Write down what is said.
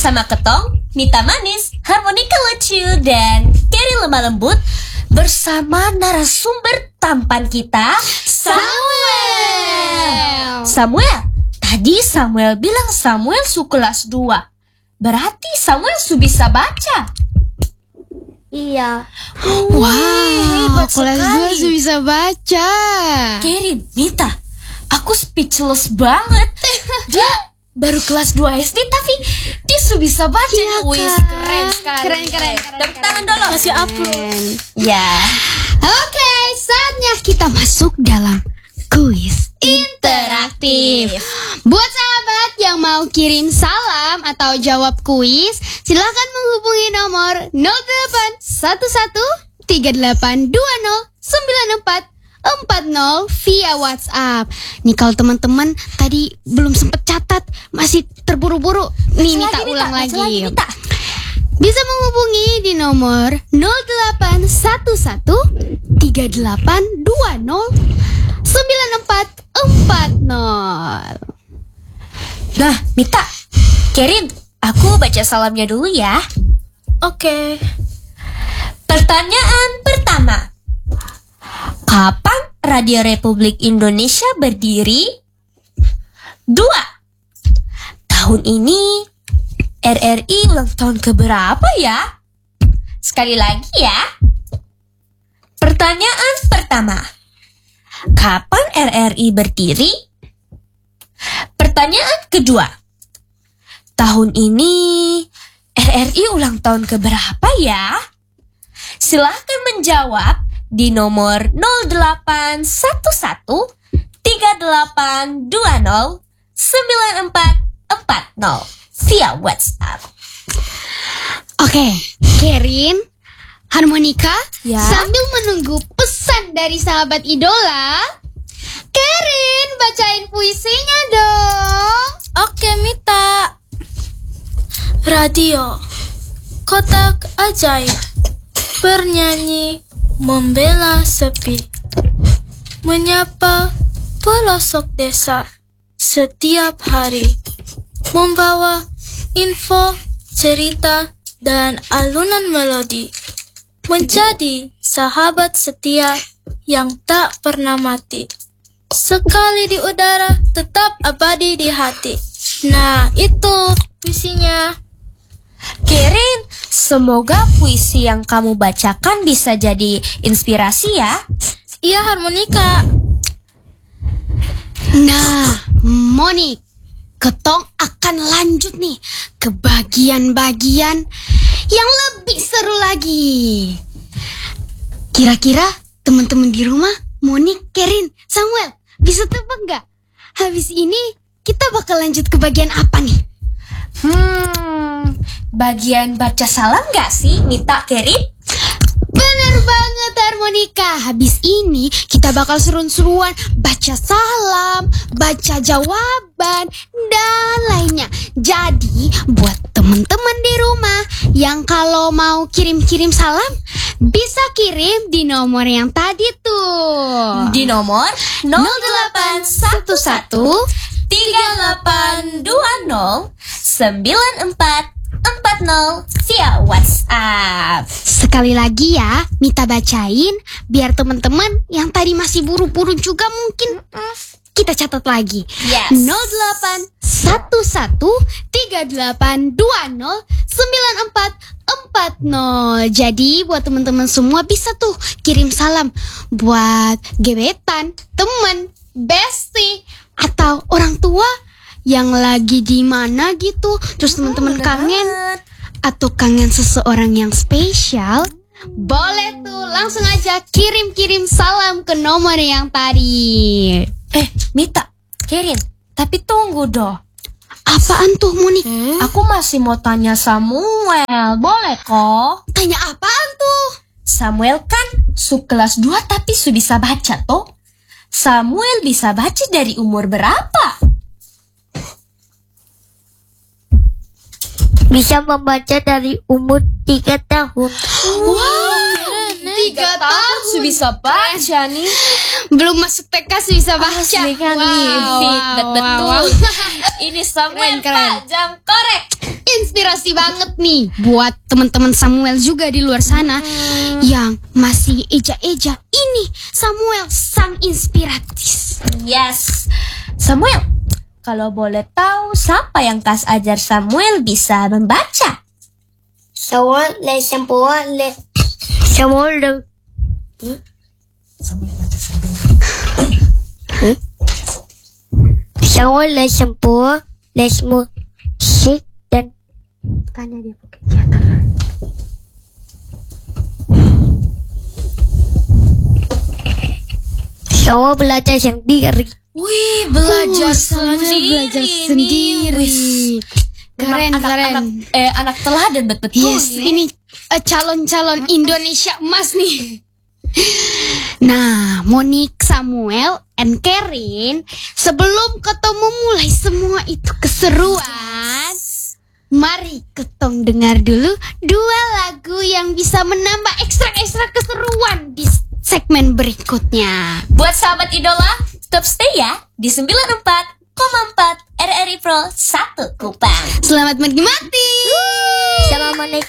bersama Ketong, Mita Manis, Harmonika Lucu, dan Kerry Lemah Lembut bersama narasumber tampan kita, Samuel. Tadi Samuel bilang Samuel su kelas 2. Berarti Samuel su bisa baca. Iya. Hebat kelas 2 su bisa baca. Kerry, Mita, aku speechless banget. Dia baru kelas 2 SD tapi dia su bisa baca. Iya, Wih, Kak. keren sekali. Keren. Tepuk tangan dulu. Masih upload. Ya. Oke, saatnya kita masuk dalam kuis interaktif. Buat sahabat yang mau kirim salam atau jawab kuis, silakan menghubungi nomor 081138209440 via WhatsApp. Nih kalau teman-teman tadi belum sempet catat, masih terburu-buru, nih Mita ulang lagi. Bisa menghubungi di nomor 081138209440. Nah, Mita, Kerin, aku baca salamnya dulu ya. Oke. Pertanyaan pertama. Kapan Radio Republik Indonesia berdiri? 2. Tahun ini RRI ulang tahun keberapa ya? Sekali lagi ya. Pertanyaan pertama. Kapan RRI berdiri? Pertanyaan kedua. Tahun ini RRI ulang tahun keberapa ya? Silahkan menjawab di nomor 0811 3820 9440 via WhatsApp. Oke, Kerin, Harmonika, Ya. sambil menunggu pesan dari sahabat idola, Kerin bacain puisinya dong. Oke, Mita. Radio, kotak ajaib, bernyanyi, membela sepi, menyapa pelosok desa setiap hari, membawa info, cerita, dan alunan melodi, menjadi sahabat setia yang tak pernah mati. Sekali di udara, tetap abadi di hati. Nah, itu puisinya. Kerin, semoga puisi yang kamu bacakan bisa jadi inspirasi ya. Iya, Harmonika. Nah, Monik, Ketong akan lanjut nih ke bagian-bagian yang lebih seru lagi. Kira-kira teman-teman di rumah, Monik, Kerin, Samuel, bisa tebak nggak? Habis ini kita bakal lanjut ke bagian apa nih? Bagian baca salam gak sih, Mita, Kerin? Bener banget, Harmonika. Habis ini kita bakal seru-seruan baca salam, baca jawaban, dan lainnya. Jadi buat teman-teman di rumah yang kalau mau kirim-kirim salam, bisa kirim di nomor yang tadi tuh. Di nomor 0811 3820 9440 via WhatsApp. Sekali lagi ya, Mita bacain biar teman-teman yang tadi masih buru-buru juga mungkin kita catat lagi. Yes. 081138209440. Jadi buat teman-teman semua bisa tuh kirim salam buat gebetan, teman, bestie, atau orang tua yang lagi di mana gitu. Terus teman-teman kangen atau kangen seseorang yang spesial, boleh tuh langsung aja kirim-kirim salam ke nomor yang tadi. Mita, Kerin, tapi tunggu dong. Apaan tuh, Monik? Aku masih mau tanya Samuel, boleh kok? Tanya apaan tuh? Samuel kan su kelas 2 tapi su bisa baca toh? Samuel bisa baca dari umur berapa? Bisa membaca dari umur 3 tahun. Wow, 3 tahun Su bisa baca nih. belum masuk TK sih bisa baca. Asli kan nih, betul. Ini Samuel Keren. Pak Jam korek. inspirasi banget nih buat teman-teman Samuel juga di luar sana yang masih eja-eja. Ini Samuel sang inspiratif. Yes. Samuel, kalau boleh tahu siapa yang Kas ajar Samuel bisa membaca? Samuel le sempoa le Samuel le Samuel le sempoa le musik dan Tanya dia kegiatan. Samuel belajar sendiri. Wih, belajar Samuel belajar sendiri. Keren, keren. Anak teladan betul. Yes, ini calon-calon Indonesia emas nih. Nah, Monik, Samuel, and Kerin, sebelum ketemu mulai semua itu keseruan, mari ketong dengar dulu 2 lagu yang bisa menambah ekstra keseruan di segmen berikutnya. Buat sahabat idola, tetap stay ya di 94,4 RRI Pro 1 Kupang. Selamat menikmati. Sama